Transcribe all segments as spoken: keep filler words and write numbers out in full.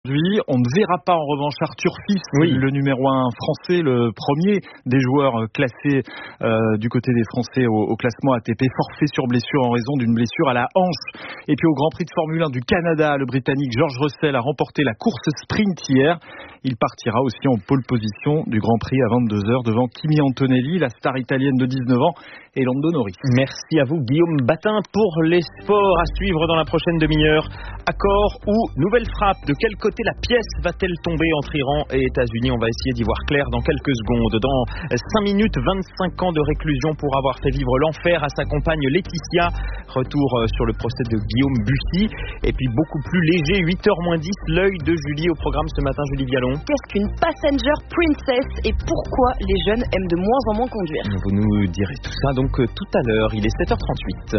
Aujourd'hui, on ne verra pas en revanche Arthur Fils, oui. le numéro un français, le premier des joueurs classés euh, du côté des Français au, au classement A T P, forfait sur blessure en raison d'une blessure à la hanche. Et puis au Grand Prix de Formule un du Canada, le Britannique George Russell a remporté la course sprint hier. Il partira aussi en pole position du Grand Prix à vingt-deux heures devant Kimi Antonelli, la star italienne de dix-neuf ans, et Lando Norris. Merci à vous Guillaume Batin pour les sports à suivre dans la prochaine demi-heure. Accord ou nouvelle frappe, de quel côté la pièce va-t-elle tomber entre Iran et États-Unis? On va essayer d'y voir clair dans quelques secondes. Dans cinq minutes, vingt-cinq ans de réclusion pour avoir fait vivre l'enfer à sa compagne Laetitia. Retour sur le procès de Guillaume Bussy. Et puis beaucoup plus léger, huit heures moins dix, l'œil de Julie au programme ce matin, Julie Vialon. Qu'est-ce qu'une passenger princess et pourquoi les jeunes aiment de moins en moins conduire? Vous nous direz tout ça donc tout à l'heure, il est sept heures trente-huit.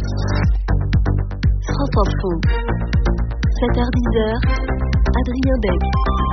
France Info, sept heures dix, Adrien Beck.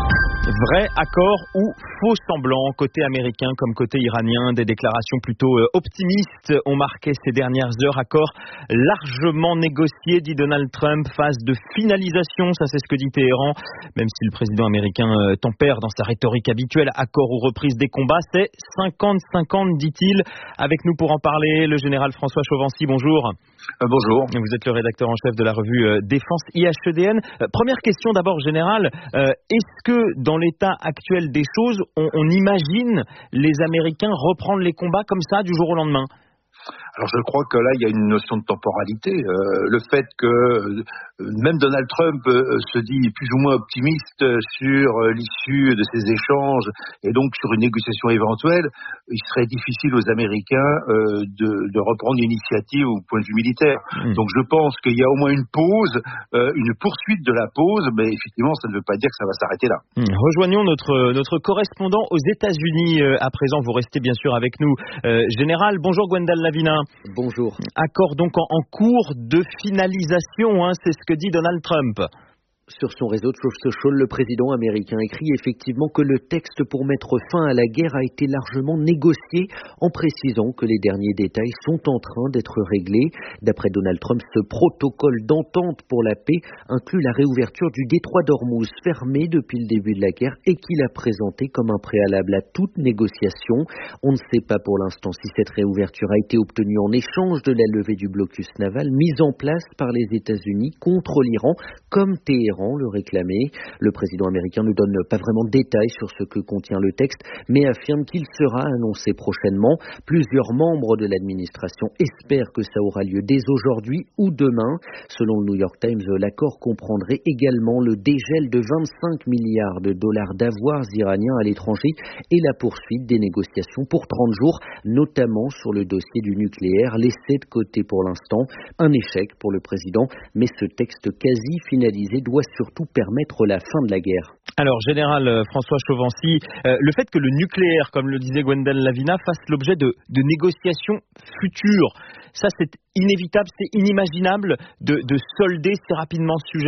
Vrai accord ou faux semblant, côté américain comme côté iranien, des déclarations plutôt optimistes ont marqué ces dernières heures. Accord largement négocié, dit Donald Trump, phase de finalisation, ça c'est ce que dit Téhéran, même si le président américain tempère dans sa rhétorique habituelle. Accord ou reprise des combats, c'est cinquante cinquante, dit-il. Avec nous pour en parler, le général François Chauvency, bonjour. Euh, bonjour. Vous êtes le rédacteur en chef de la revue euh, Défense I H E D N. Euh, première question d'abord, général. Euh, est-ce que dans l'état actuel des choses, on, on imagine les Américains reprendre les combats comme ça du jour au lendemain ? Alors je crois que là, il y a une notion de temporalité. Euh, le fait que euh, même Donald Trump euh, se dit plus ou moins optimiste sur euh, l'issue de ces échanges et donc sur une négociation éventuelle, il serait difficile aux Américains euh, de, de reprendre l'initiative au point de vue militaire. Mmh. Donc je pense qu'il y a au moins une pause, euh, une poursuite de la pause, mais effectivement, ça ne veut pas dire que ça va s'arrêter là. Mmh. Rejoignons notre, notre correspondant aux États-Unis euh, à présent. Vous restez bien sûr avec nous. Euh, Général, bonjour Gwendal Lavina. Bonjour. Accord donc en, en cours de finalisation, hein, c'est ce que dit Donald Trump. Sur son réseau de Truth Social, le président américain écrit effectivement que le texte pour mettre fin à la guerre a été largement négocié, en précisant que les derniers détails sont en train d'être réglés. D'après Donald Trump, ce protocole d'entente pour la paix inclut la réouverture du détroit d'Ormuz, fermé depuis le début de la guerre et qu'il a présenté comme un préalable à toute négociation. On ne sait pas pour l'instant si cette réouverture a été obtenue en échange de la levée du blocus naval mise en place par les États-Unis contre l'Iran, comme Téhéran le réclamait. Le président américain ne donne pas vraiment de détails sur ce que contient le texte, mais affirme qu'il sera annoncé prochainement. Plusieurs membres de l'administration espèrent que ça aura lieu dès aujourd'hui ou demain. Selon le New York Times, l'accord comprendrait également le dégel de vingt-cinq milliards de dollars d'avoirs iraniens à l'étranger et la poursuite des négociations pour trente jours, notamment sur le dossier du nucléaire, laissé de côté pour l'instant. Un échec pour le président, mais ce texte quasi finalisé doit surtout permettre la fin de la guerre. Alors, général François Chauvency, euh, le fait que le nucléaire, comme le disait Gwendal Lavina, fasse l'objet de, de négociations futures, ça c'est inévitable, c'est inimaginable de, de solder si rapidement ce sujet ?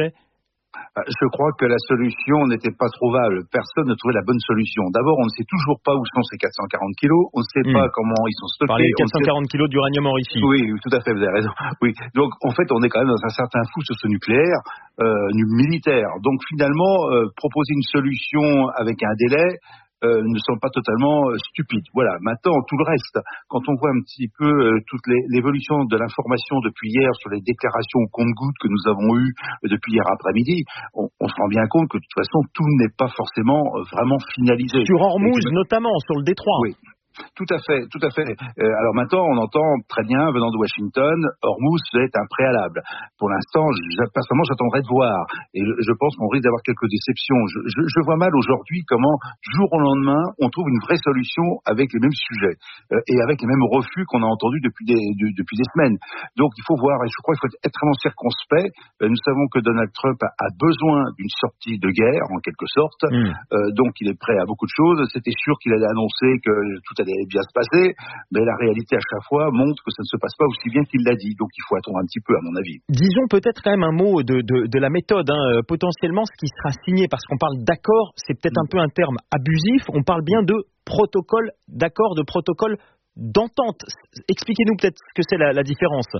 Je crois que la solution n'était pas trouvable. Personne ne trouvait la bonne solution. D'abord, on ne sait toujours pas où sont ces quatre cent quarante kilos. On ne sait mmh. pas comment ils sont stockés. Parler de quatre cent quarante kilos d'uranium enrichi. Oui, tout à fait, vous avez raison. Oui. Donc, en fait, on est quand même dans un certain flou sur ce nucléaire euh, militaire. Donc, finalement, euh, proposer une solution avec un délai Euh, ne sont pas totalement euh, stupides. Voilà. Maintenant, tout le reste, quand on voit un petit peu euh, toute les, l'évolution de l'information depuis hier sur les déclarations au compte-gouttes que nous avons eues euh, depuis hier après-midi, on, on se rend bien compte que de toute façon, tout n'est pas forcément euh, vraiment finalisé. Sur Ormuz, que... notamment, sur le détroit. Oui. Tout à fait, tout à fait. Euh, alors maintenant, on entend très bien, venant de Washington, Ormuz est un préalable. Pour l'instant, je, personnellement, j'attendrai de voir. Et je, je pense qu'on risque d'avoir quelques déceptions. Je, je, je vois mal aujourd'hui comment, jour au lendemain, on trouve une vraie solution avec les mêmes sujets euh, et avec les mêmes refus qu'on a entendus depuis des, de, depuis des semaines. Donc il faut voir, et je crois qu'il faut être extrêmement circonspect. Euh, nous savons que Donald Trump a, a besoin d'une sortie de guerre, en quelque sorte. Mmh. Euh, donc il est prêt à beaucoup de choses. C'était sûr qu'il allait annoncer que tout allait bien se passer, mais la réalité à chaque fois montre que ça ne se passe pas aussi bien qu'il l'a dit. Donc il faut attendre un petit peu, à mon avis. Disons peut-être quand même un mot de, de, de la méthode. Hein. Potentiellement, ce qui sera signé, parce qu'on parle d'accord, c'est peut-être un peu un terme abusif. On parle bien de protocole d'accord, de protocole d'entente. Expliquez-nous peut-être ce que c'est la, la différence.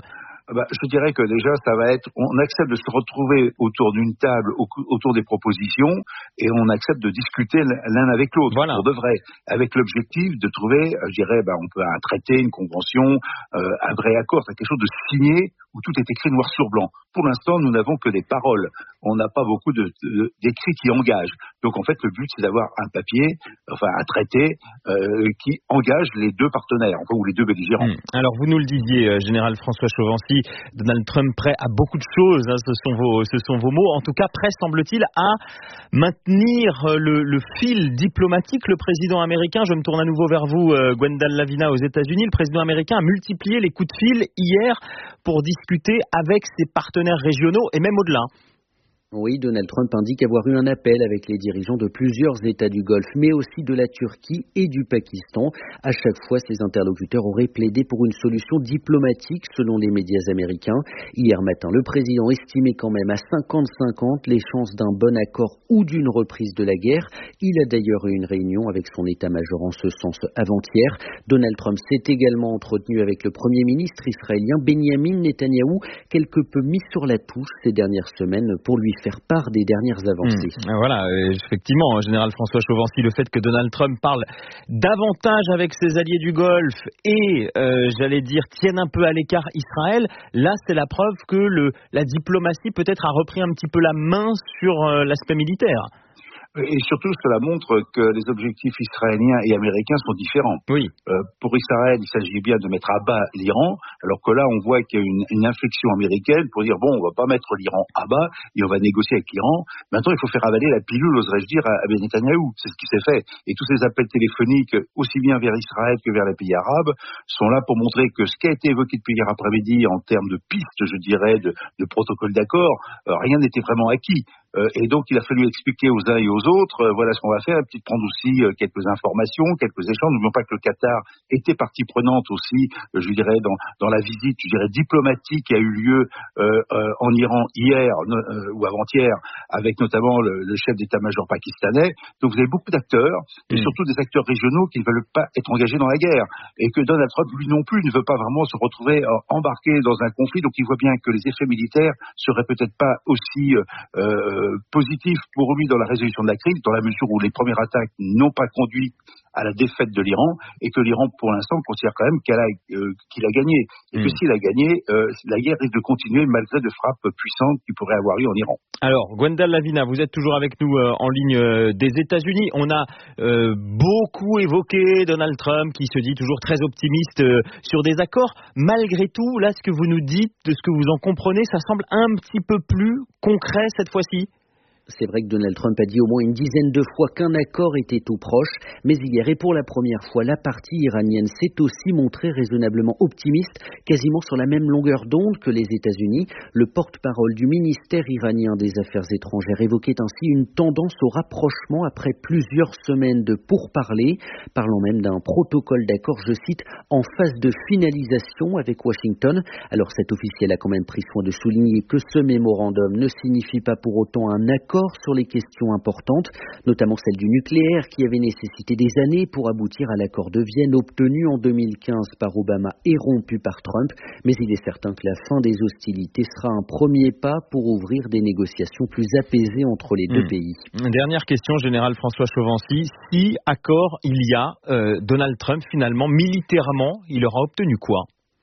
Bah, je dirais que déjà, ça va être, on accepte de se retrouver autour d'une table, au, autour des propositions, et on accepte de discuter l'un avec l'autre, voilà. Pour de vrai, avec l'objectif de trouver, je dirais, bah, on peut un traité, une convention, euh, un vrai accord, c'est quelque chose de signé où tout est écrit noir sur blanc. Pour l'instant, nous n'avons que des paroles. On n'a pas beaucoup de, de, d'écrits qui engagent. Donc, en fait, le but, c'est d'avoir un papier, enfin, un traité euh, qui engage les deux partenaires, enfin, ou les deux belligérants. Mmh. Alors, vous nous le disiez, euh, Général François Chauvency, Donald Trump prêt à beaucoup de choses, hein, ce sont vos, ce sont vos mots. En tout cas, prêt, semble-t-il, à maintenir le, le fil diplomatique. Le président américain, je me tourne à nouveau vers vous, euh, Gwendal Lavina, aux États-Unis, le président américain a multiplié les coups de fil hier pour discuter avec ses partenaires régionaux et même au-delà. Oui, Donald Trump indique avoir eu un appel avec les dirigeants de plusieurs États du Golfe, mais aussi de la Turquie et du Pakistan. À chaque fois, ses interlocuteurs auraient plaidé pour une solution diplomatique, selon les médias américains. Hier matin, le président estimait quand même à cinquante cinquante les chances d'un bon accord ou d'une reprise de la guerre. Il a d'ailleurs eu une réunion avec son état-major en ce sens avant-hier. Donald Trump s'est également entretenu avec le premier ministre israélien Benjamin Netanyahou, quelque peu mis sur la touche ces dernières semaines pour lui faire part des dernières avancées. Mmh, voilà, effectivement, Général François Chauvency, le fait que Donald Trump parle davantage avec ses alliés du Golfe et, euh, j'allais dire, tienne un peu à l'écart Israël, là, c'est la preuve que le, la diplomatie peut-être a repris un petit peu la main sur euh, l'aspect militaire. Et surtout, cela montre que les objectifs israéliens et américains sont différents. Oui. Euh, pour Israël, il s'agit bien de mettre à bas l'Iran, alors que là, on voit qu'il y a une, une inflexion américaine pour dire, bon, on va pas mettre l'Iran à bas et on va négocier avec l'Iran. Maintenant, il faut faire avaler la pilule, oserais-je dire, à, à Netanyahou. C'est ce qui s'est fait. Et tous ces appels téléphoniques, aussi bien vers Israël que vers les pays arabes, sont là pour montrer que ce qui a été évoqué depuis hier après-midi en termes de pistes, je dirais, de, de protocole d'accord, euh, rien n'était vraiment acquis. Euh, et donc, il a fallu expliquer aux uns et aux autres, euh, voilà ce qu'on va faire, et puis prendre aussi euh, quelques informations, quelques échanges. N'oublions pas que le Qatar était partie prenante aussi, euh, je dirais, dans, dans la visite, je dirais, diplomatique qui a eu lieu euh, euh, en Iran hier euh, ou avant-hier, avec notamment le, le chef d'état-major pakistanais. Donc, vous avez beaucoup d'acteurs, et mmh. surtout des acteurs régionaux qui ne veulent pas être engagés dans la guerre. Et que Donald Trump, lui non plus, ne veut pas vraiment se retrouver euh, embarqué dans un conflit. Donc, il voit bien que les effets militaires seraient peut-être pas aussi... Euh, positif pour lui dans la résolution de la crise, dans la mesure où les premières attaques n'ont pas conduit à la défaite de l'Iran, et que l'Iran, pour l'instant, considère quand même qu'elle a, euh, qu'il a gagné. Et mmh. que s'il a gagné, euh, la guerre risque de continuer malgré de frappes puissantes qu'il pourrait avoir eu en Iran. Alors, Gwendal Lavina, vous êtes toujours avec nous euh, en ligne euh, des États-Unis. On a euh, beaucoup évoqué Donald Trump, qui se dit toujours très optimiste euh, sur des accords. Malgré tout, là, ce que vous nous dites, de ce que vous en comprenez, ça semble un petit peu plus concret cette fois-ci. C'est vrai que Donald Trump a dit au moins une dizaine de fois qu'un accord était tout proche, mais hier et pour la première fois, la partie iranienne s'est aussi montrée raisonnablement optimiste, quasiment sur la même longueur d'onde que les États-Unis. Le porte-parole du ministère iranien des Affaires étrangères évoquait ainsi une tendance au rapprochement après plusieurs semaines de pourparlers, parlant même d'un protocole d'accord, je cite, en phase de finalisation avec Washington. Alors cet officiel a quand même pris soin de souligner que ce mémorandum ne signifie pas pour autant un accord sur les questions importantes, notamment celle du nucléaire qui avait nécessité des années pour aboutir à l'accord de Vienne obtenu en deux mille quinze par Obama et rompu par Trump. Mais il est certain que la fin des hostilités sera un premier pas pour ouvrir des négociations plus apaisées entre les deux mmh. pays. Dernière question, Général François Chauvency. Si accord il y a, euh, Donald Trump finalement, militairement, il aura obtenu quoi ?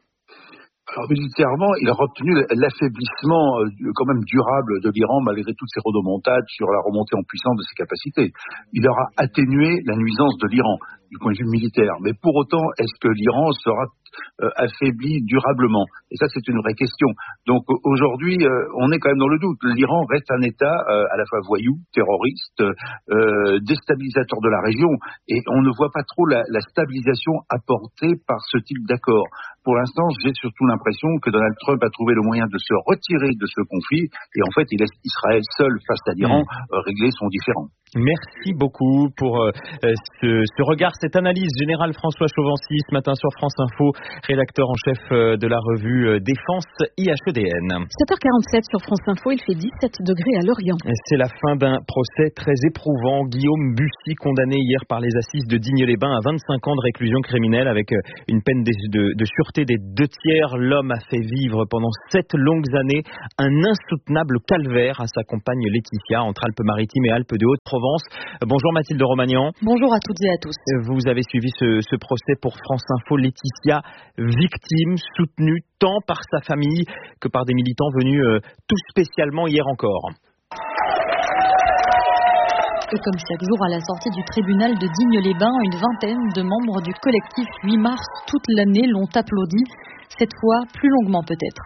Alors militairement, il a obtenu l'affaiblissement euh, quand même durable de l'Iran malgré toutes ses rodomontades sur la remontée en puissance de ses capacités. Il aura atténué la nuisance de l'Iran du point de vue militaire. Mais pour autant, est-ce que l'Iran sera euh, affaibli durablement ? Et ça, c'est une vraie question. Donc aujourd'hui, euh, on est quand même dans le doute. L'Iran reste un État euh, à la fois voyou, terroriste, euh, déstabilisateur de la région. Et on ne voit pas trop la, la stabilisation apportée par ce type d'accord. Pour l'instant, j'ai surtout l'impression que Donald Trump a trouvé le moyen de se retirer de ce conflit. Et en fait, il laisse Israël seul face à l'Iran mmh. euh, régler son différend. Merci beaucoup pour euh, ce, ce regard, cette analyse. Général François Chauvency, ce matin sur France Info. rédacteur en chef de la revue Défense I H E D N. sept heures quarante-sept sur France Info, il fait dix-sept degrés à Lorient. C'est la fin d'un procès très éprouvant. Guillaume Bussy, condamné hier par les assises de Digne-les-Bains à vingt-cinq ans de réclusion criminelle avec une peine de, de, de sûreté des deux tiers. L'homme a fait vivre pendant sept longues années un insoutenable calvaire à sa compagne Laetitia entre Alpes-Maritimes et Alpes de Haute-Provence. Bonjour Mathilde Romagnan. Bonjour à toutes et à tous. Vous avez suivi ce, ce procès pour France Info. Laetitia, victime, soutenue tant par sa famille que par des militants venus euh, tout spécialement hier encore. Et comme chaque jour à la sortie du tribunal de Digne-les-Bains, une vingtaine de membres du collectif huit mars toute l'année l'ont applaudi, cette fois plus longuement peut-être.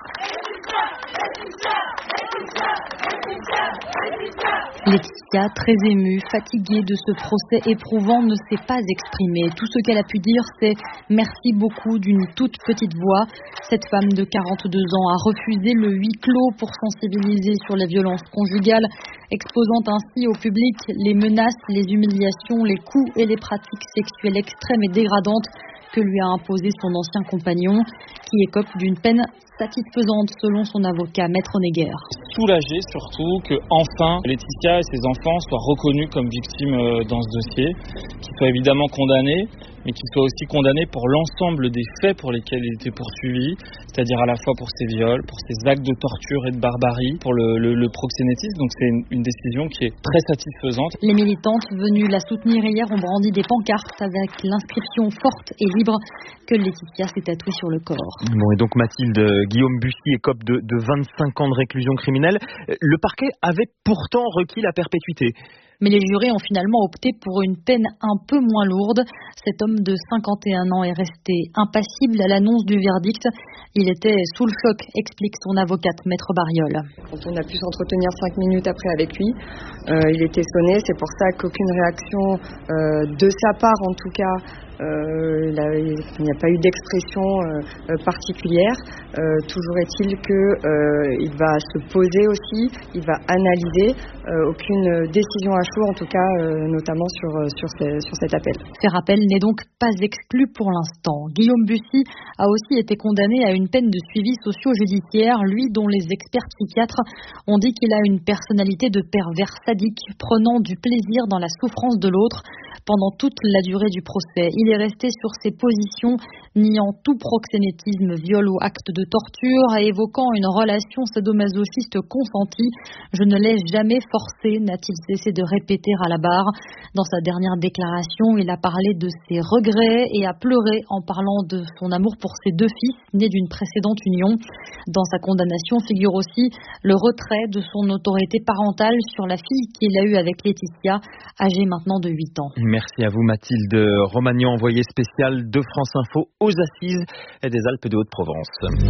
Laetitia, très émue, fatiguée de ce procès éprouvant, ne s'est pas exprimée. Tout ce qu'elle a pu dire, c'est « merci beaucoup » d'une toute petite voix. Cette femme de quarante-deux ans a refusé le huis clos pour sensibiliser sur les violences conjugales, exposant ainsi au public les menaces, les humiliations, les coups et les pratiques sexuelles extrêmes et dégradantes que lui a imposé son ancien compagnon, qui écope d'une peine satisfaisante selon son avocat, Maître Neguer. Soulagé surtout que enfin Laetitia et ses enfants soient reconnus comme victimes dans ce dossier, qu'ils soient évidemment condamnés, mais qu'ils soient aussi condamnés pour l'ensemble des faits pour lesquels il était poursuivi, c'est-à-dire à la fois pour ses viols, pour ses actes de torture et de barbarie, pour le, le, le proxénétisme. Donc c'est une, une décision qui est très satisfaisante. Les militantes venues la soutenir hier ont brandi des pancartes avec l'inscription forte et libre que Laetitia s'est tatouée sur le corps. Bon, et donc Mathilde, Guillaume Bussy écope de, de vingt-cinq ans de réclusion criminelle. Le parquet avait pourtant requis la perpétuité. Mais les jurés ont finalement opté pour une peine un peu moins lourde. Cet homme de cinquante et un ans est resté impassible à l'annonce du verdict. Il était sous le choc, explique son avocate, Maître Bariol. Quand on a pu s'entretenir cinq minutes après avec lui, euh, il était sonné. C'est pour ça qu'aucune réaction euh, de sa part, en tout cas, Euh, il, a, il n'y a pas eu d'expression euh, particulière. Euh, toujours est-il qu'il euh, va se poser aussi, il va analyser. Euh, aucune décision à chaud, en tout cas, euh, notamment sur, sur, ces, sur cet appel. Ce rappel n'est donc pas exclu pour l'instant. Guillaume Bussy a aussi été condamné à une peine de suivi socio-judiciaire, lui dont les experts psychiatres ont dit qu'il a une personnalité de pervers sadique, prenant du plaisir dans la souffrance de l'autre. Pendant toute la durée du procès, il est resté sur ses positions, niant tout proxénétisme, viol ou acte de torture, et évoquant une relation sadomasochiste consentie. Je ne l'ai jamais forcé, n'a-t-il cessé de répéter à la barre. Dans sa dernière déclaration, il a parlé de ses regrets et a pleuré en parlant de son amour pour ses deux fils, nés d'une précédente union. Dans sa condamnation figure aussi le retrait de son autorité parentale sur la fille qu'il a eue avec Laetitia, âgée maintenant de huit ans. Merci à vous Mathilde Romagnan, envoyée spéciale de France Info aux assises des Alpes de Haute-Provence.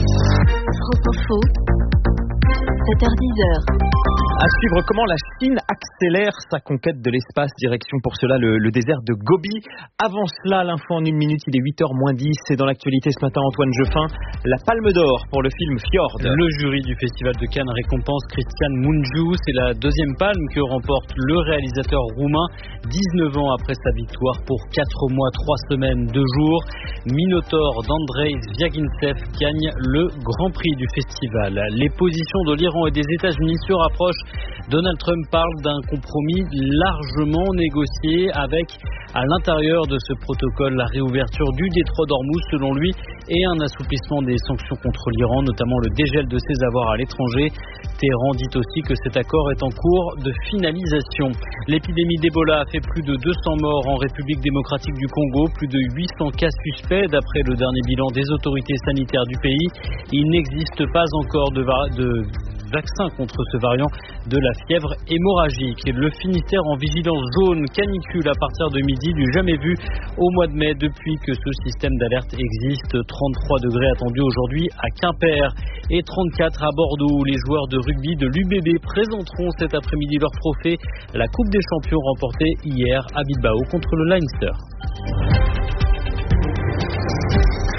France Info, sept heures dix. À suivre comment la Chine accélère sa conquête de l'espace, direction pour cela le, le désert de Gobi. Avant cela, l'info en une minute, il est huit heures moins dix. C'est dans l'actualité ce matin, Antoine Jeffin, la Palme d'Or pour le film Fjord. Le jury du Festival de Cannes récompense Cristian Mungiu. C'est la deuxième palme que remporte le réalisateur roumain, dix-neuf ans après sa victoire pour quatre mois, trois semaines, deux jours. Minotaur d'Andrei Zviagintsev gagne le Grand Prix du festival. Les positions de l'Iran et des États-Unis se rapprochent. Donald Trump parle d'un compromis largement négocié avec, à l'intérieur de ce protocole, la réouverture du détroit d'Ormuz selon lui et un assouplissement des sanctions contre l'Iran, notamment le dégel de ses avoirs à l'étranger. Téhéran dit aussi que cet accord est en cours de finalisation. L'épidémie d'Ebola a fait plus de deux cents morts en République démocratique du Congo, plus de huit cents cas suspects d'après le dernier bilan des autorités sanitaires du pays. Il n'existe pas encore de, var- de vaccin contre ce variant de la fièvre hémorragique. Le Finistère en vigilance jaune, canicule à partir de midi, du jamais vu au mois de mai depuis que ce système d'alerte existe. trente-trois degrés attendus aujourd'hui à Quimper et trente-quatre à Bordeaux. Les joueurs de rugby de l'U B B présenteront cet après-midi leur trophée, la Coupe des Champions remportée hier à Bilbao contre le Leinster.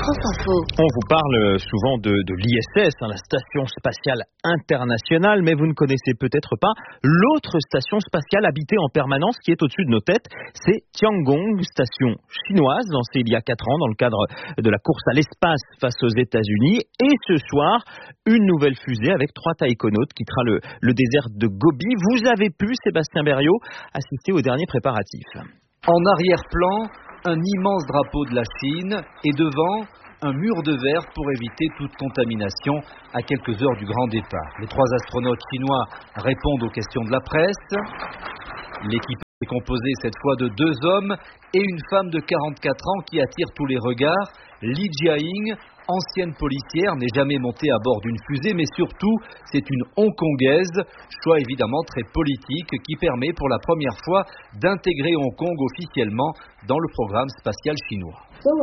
France Info. On vous parle souvent de, de l'I S S, hein, la Station Spatiale Internationale, mais vous ne connaissez peut-être pas l'autre station spatiale habitée en permanence qui est au-dessus de nos têtes. C'est Tiangong, station chinoise, lancée il y a quatre ans dans le cadre de la course à l'espace face aux États-Unis. Et ce soir, une nouvelle fusée avec trois taïkonautes quittera le, le désert de Gobi. Vous avez pu, Sébastien Berriot, assister aux derniers préparatifs. En arrière-plan, un immense drapeau de la Chine et devant, un mur de verre pour éviter toute contamination à quelques heures du grand départ. Les trois astronautes chinois répondent aux questions de la presse. L'équipe est composée cette fois de deux hommes et une femme de quarante-quatre ans qui attire tous les regards. Li Jiaying, ancienne policière, n'est jamais montée à bord d'une fusée, mais surtout, c'est une Hongkongaise, choix évidemment très politique, qui permet pour la première fois d'intégrer Hong Kong officiellement dans le programme spatial chinois.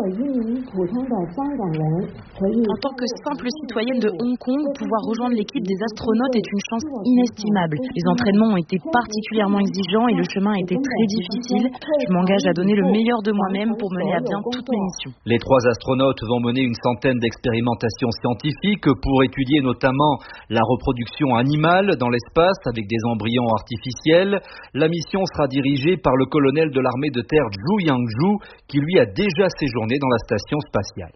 En tant que simple citoyenne de Hong Kong, pouvoir rejoindre l'équipe des astronautes est une chance inestimable. Les entraînements ont été particulièrement exigeants et le chemin a été très difficile. Je m'engage à donner le meilleur de moi-même pour mener à bien toutes mes missions. Les trois astronautes vont mener une centaine d'expérimentations scientifiques pour étudier notamment la reproduction animale dans l'espace avec des embryons artificiels. La mission sera dirigée par le colonel de l'armée de terre Zhu Yangzhou qui lui a déjà séjourné dans la station spatiale.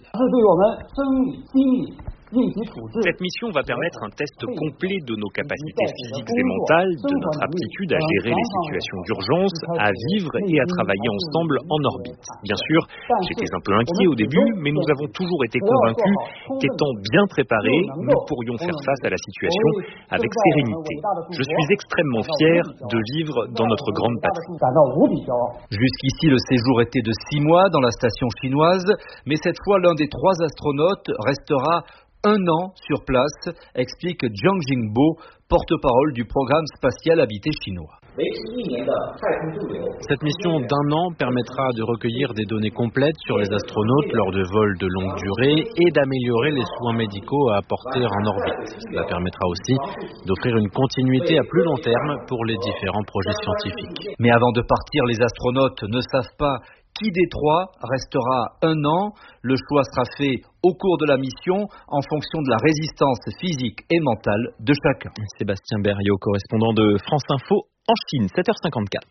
Cette mission va permettre un test complet de nos capacités physiques et mentales, de notre aptitude à gérer les situations d'urgence, à vivre et à travailler ensemble en orbite. Bien sûr, j'étais un peu inquiet au début, mais nous avons toujours été convaincus qu'étant bien préparés, nous pourrions faire face à la situation avec sérénité. Je suis extrêmement fier de vivre dans notre grande patrie. Jusqu'ici, le séjour était de six mois dans la station chinoise, mais cette fois, l'un des trois astronautes restera un an sur place, explique Jiang Jingbo, porte-parole du programme spatial habité chinois. Cette mission d'un an permettra de recueillir des données complètes sur les astronautes lors de vols de longue durée et d'améliorer les soins médicaux à apporter en orbite. Cela permettra aussi d'offrir une continuité à plus long terme pour les différents projets scientifiques. Mais avant de partir, les astronautes ne savent pas qui des trois restera un an. Le choix sera fait au cours de la mission en fonction de la résistance physique et mentale de chacun. Sébastien Berriot, correspondant de France Info en Chine, sept heures cinquante-quatre.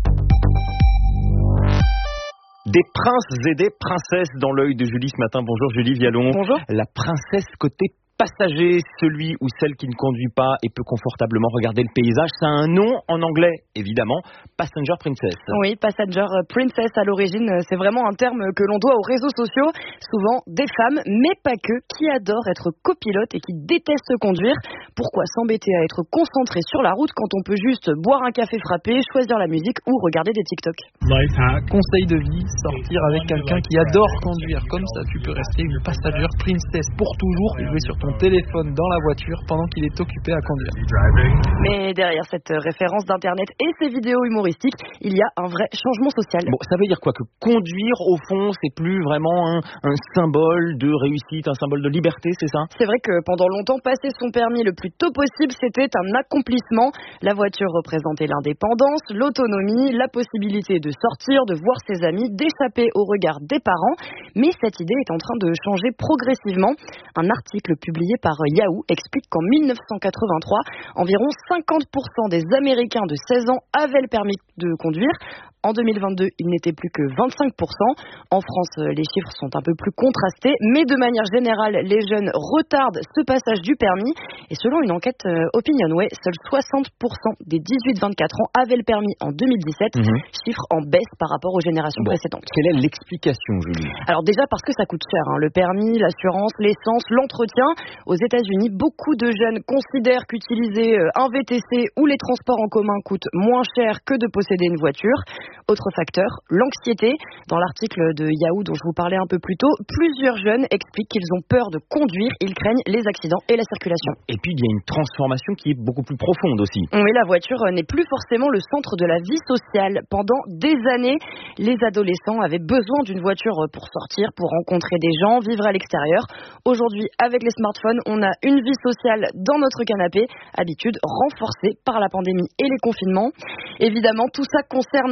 Des princes et des princesses dans l'œil de Julie ce matin. Bonjour Julie Vialon. Bonjour. La princesse côté passager, celui ou celle qui ne conduit pas et peut confortablement regarder le paysage, ça a un nom en anglais, évidemment, Passenger Princess. Oui, Passenger Princess à l'origine, c'est vraiment un terme que l'on doit aux réseaux sociaux, souvent des femmes, mais pas que, qui adorent être copilotes et qui détestent conduire. Pourquoi s'embêter à être concentré sur la route quand on peut juste boire un café frappé, choisir la musique ou regarder des TikTok? Un conseil de vie, sortir avec quelqu'un qui adore conduire, comme ça tu peux rester une Passenger Princess pour toujours et jouer sur ton téléphone dans la voiture pendant qu'il est occupé à conduire. Mais derrière cette référence d'internet et ces vidéos humoristiques, il y a un vrai changement social. Bon, ça veut dire quoi? Que conduire, au fond, c'est plus vraiment un, un symbole de réussite, un symbole de liberté, c'est ça? C'est vrai que pendant longtemps, passer son permis le plus tôt possible, c'était un accomplissement. La voiture représentait l'indépendance, l'autonomie, la possibilité de sortir, de voir ses amis, d'échapper au regard des parents. Mais cette idée est en train de changer progressivement. Un article publié publié par Yahoo explique qu'en mille neuf cent quatre-vingt-trois, environ cinquante pour cent des Américains de seize ans avaient le permis de conduire. En deux mille vingt-deux, il n'était plus que vingt-cinq pour cent. En France, les chiffres sont un peu plus contrastés, mais de manière générale, les jeunes retardent ce passage du permis. Et selon une enquête Opinionway, seuls soixante pour cent des dix-huit vingt-quatre ans avaient le permis en deux mille dix-sept, mmh. chiffre en baisse par rapport aux générations bon, précédentes. Quelle est l'explication, Julie? Alors déjà parce que ça coûte cher, hein, le permis, l'assurance, l'essence, l'entretien. Aux États-Unis, beaucoup de jeunes considèrent qu'utiliser un V T C ou les transports en commun coûte moins cher que de posséder une voiture. Autre facteur, l'anxiété. Dans l'article de Yahoo dont je vous parlais un peu plus tôt, plusieurs jeunes expliquent qu'ils ont peur de conduire, ils craignent les accidents et la circulation. Et puis il y a une transformation qui est beaucoup plus profonde aussi. Oui, la voiture n'est plus forcément le centre de la vie sociale. Pendant des années, les adolescents avaient besoin d'une voiture pour sortir, pour rencontrer des gens, vivre à l'extérieur. Aujourd'hui, avec les smartphones, on a une vie sociale dans notre canapé, habitude renforcée par la pandémie et les confinements. Évidemment, tout ça concerne surtout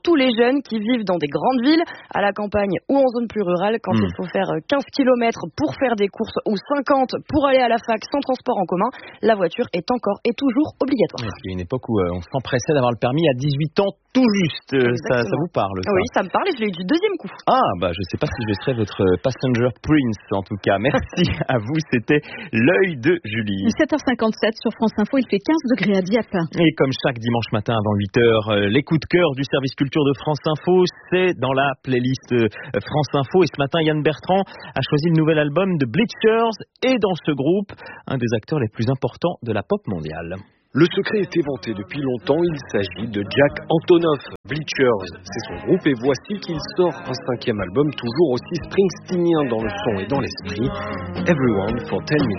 tous les jeunes qui vivent dans des grandes villes, à la campagne ou en zone plus rurale. Quand mmh. il faut faire quinze kilomètres pour faire des courses ou cinquante pour aller à la fac sans transport en commun, la voiture est encore et toujours obligatoire. Il y a une époque où euh, on s'empressait d'avoir le permis à dix-huit ans tout juste. Ça, ça vous parle, ça? Oui, ça me parle et je l'ai eu du deuxième coup. Ah, bah je sais pas si je serai votre passenger prince en tout cas. Merci à vous, c'était l'œil de Julie. sept heures cinquante-sept sur France Info, il fait quinze degrés à Dieppe. Et comme chaque dimanche matin avant huit heures, les coups de cœur du service culture de France Info, c'est dans la playlist France Info. Et ce matin, Yann Bertrand a choisi le nouvel album de Bleachers et dans ce groupe, un des acteurs les plus importants de la pop mondiale. Le secret est éventé depuis longtemps, il s'agit de Jack Antonoff. Bleachers, c'est son groupe et voici qu'il sort un cinquième album toujours aussi springsteenien dans le son et dans l'esprit, Everyone for ten minutes.